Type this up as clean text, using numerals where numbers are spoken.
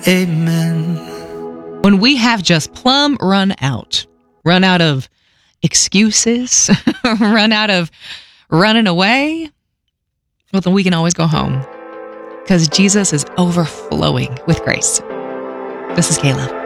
Amen. When we have just plumb run out of excuses, run out of running away, well, then we can always go home because Jesus is overflowing with grace. This is Kayla.